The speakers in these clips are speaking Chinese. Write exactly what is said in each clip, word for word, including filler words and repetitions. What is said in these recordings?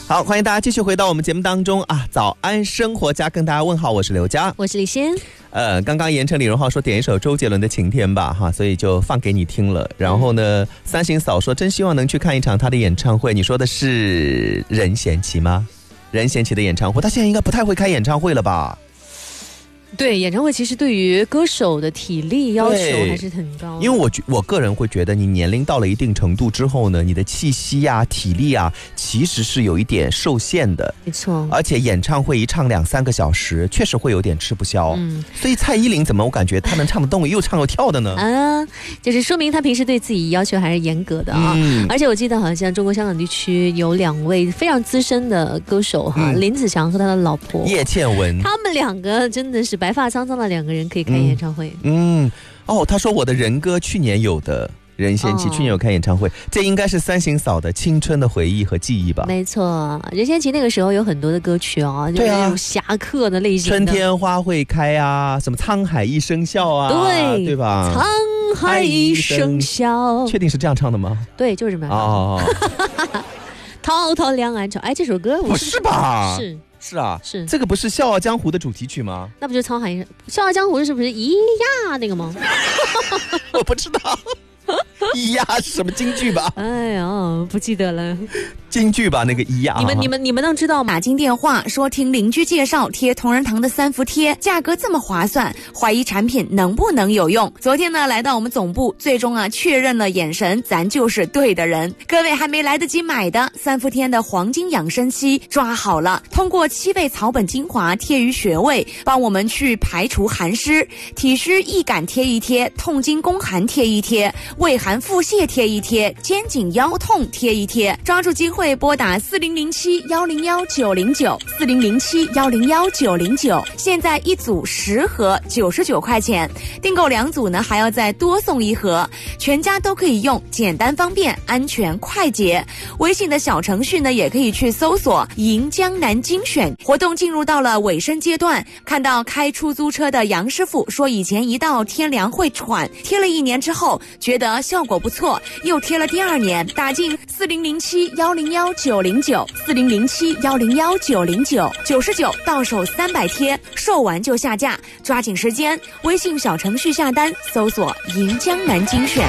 好，欢迎大家继续回到我们节目当中啊！早安生活家跟大家问好，我是刘佳， 我是李欣。 呃，刚刚盐城李荣浩说点一首周杰伦的《晴天》吧，哈，所以就放给你听了。然后呢，三行嫂说真希望能去看一场他的演唱会。你说的是任贤齐吗？任贤齐的演唱会，他现在应该不太会开演唱会了吧？ 对，演唱会其实对于歌手的体力要求还是很高， 因为我我个人会觉得，你年龄到了一定程度之后呢，你的气息啊、体力啊，其实是有一点受限的。 没错， 而且演唱会一唱两三个小时，确实会有点吃不消。嗯，所以蔡依林怎么我感觉她能唱得动，又唱又跳的呢？ 啊，就是说明她平时对自己要求还是严格的啊。嗯、而且我记得好像中国香港地区有两位非常资深的歌手哈，嗯、林子祥和他的老婆叶倩文， 他们两个真的是白发苍苍的两个人可以开演唱会。 嗯，嗯哦，他说我的人歌去年有的。任贤齐去年有开演唱会、哦、这应该是三行嫂的青春的回忆和记忆吧。 没错，任贤齐那个时候有很多的歌曲哦，就是那种侠客的类型的， 春天花会开啊，什么沧海一声笑啊， 对对吧？ 沧海一声笑， 确定是这样唱的吗？ 对，就是这么样哦滔滔两岸潮，哎，这首歌不是吧？ 是是啊， 是这个不是《笑傲江湖》的主题曲吗？ 那不就是沧海一声？《笑傲江湖》是不是咿呀那个吗？ 我不知道。咿呀是什么京剧吧？ 哎呀，不记得了。 京剧吧，那个咿呀。 你们你们你们能知道吗？ 打进电话说听邻居介绍贴同仁堂的三伏贴，价格这么划算，怀疑产品能不能有用？昨天呢，来到我们总部，最终啊确认了眼神，咱就是对的人。各位还没来得及买的三伏天的黄金养生期抓好了，通过七味草本精华贴于穴位，帮我们去排除寒湿，体虚易感贴一贴，痛经宫寒贴一贴，胃寒腹泻贴一贴，肩颈腰痛贴一贴。抓住机会拨打四零零七幺零幺九零九四零零七幺零幺九零九，现在一组十盒九十九块钱，订购两组呢还要再多送一盒，全家都可以用，简单方便，安全快捷。微信的小程序呢也可以去搜索银江南精选。活动进入到了尾声阶段，看到开出租车的杨师傅说，以前一到天凉会喘，贴了一年之后觉得效果不错，又贴了第二年，打进四零零七幺零幺九零九四零零七幺零幺九零九，九十九到手三百贴，售完就下架，抓紧时间，微信小程序下单，搜索银江南精选。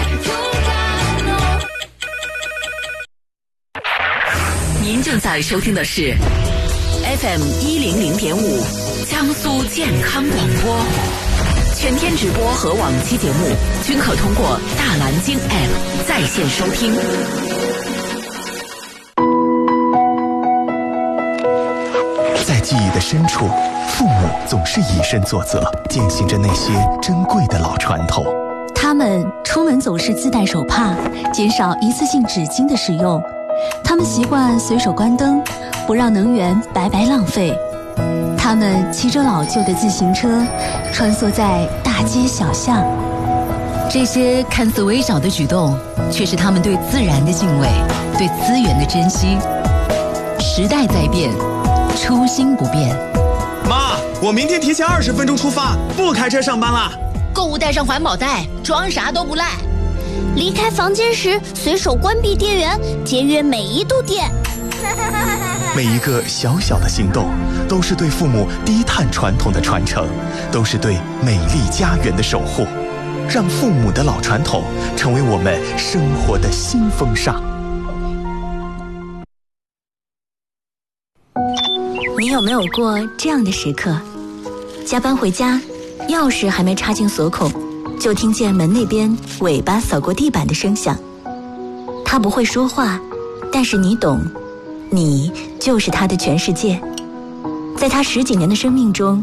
您正在收听的是 F M 一零零点五江苏健康广播，全天直播和往期节目均可通过大蓝鲸 App 在线收听。 在记忆的深处，父母总是以身作则，践行着那些珍贵的老传统。 他们出门总是自带手帕，减少一次性纸巾的使用。他们习惯随手关灯，不让能源白白浪费。他们骑着老旧的自行车，穿梭在大街小巷。 这些看似微小的举动，却是他们对自然的敬畏，对资源的珍惜。时代在变，初心不变。 妈，我明天提前二十分钟出发，不开车上班啦。 购物带上环保袋，装啥都不赖。 离开房间时随手关闭电源，节约每一度电。 每一个小小的行动，都是对父母低碳传统的传承，都是对美丽家园的守护。让父母的老传统成为我们生活的新风尚。 你有没有过这样的时刻？加班回家，钥匙还没插进锁孔，就听见门那边尾巴扫过地板的声响。他不会说话，但是你懂，你就是他的全世界。在他十几年的生命中，